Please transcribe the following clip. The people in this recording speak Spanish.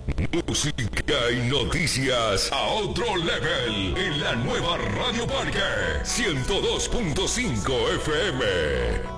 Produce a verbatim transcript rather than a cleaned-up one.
Música y noticias a otro level en la nueva Radio Parque ciento dos punto cinco F M.